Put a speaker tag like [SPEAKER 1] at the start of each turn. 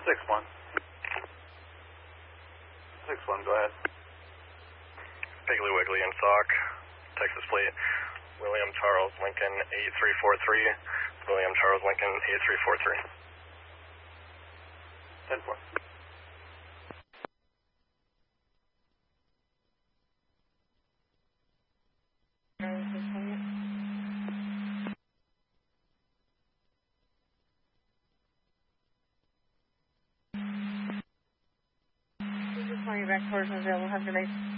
[SPEAKER 1] 6-1. 6-1, go ahead.
[SPEAKER 2] Piggly Wiggly and Sock, Texas Fleet, William Charles Lincoln 8343, William Charles Lincoln 8343.
[SPEAKER 1] 10-4.
[SPEAKER 3] Back towards available. Have a good night.